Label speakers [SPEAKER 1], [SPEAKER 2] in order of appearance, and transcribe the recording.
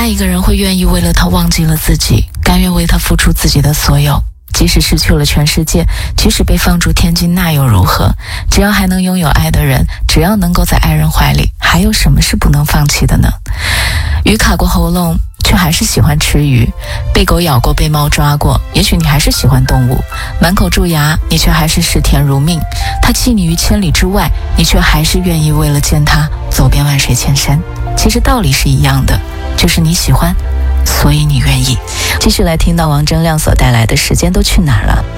[SPEAKER 1] 一个人会愿意为了他忘记了自己，甘愿为他付出自己的所有，即使失去了全世界，即使被放逐天际，那又如何？只要还能拥有爱的人，只要能够在爱人怀里，还有什么是不能放弃的呢？鱼卡过喉咙，却还是喜欢吃鱼；被狗咬过，被猫抓过，也许你还是喜欢动物；满口蛀牙，你却还是视甜如命；他弃你于千里之外，你却还是愿意为了见他走遍万水千山。其实道理是一样的，就是你喜欢，所以你愿意。继续来听到王铮亮所带来的《时间都去哪儿了》。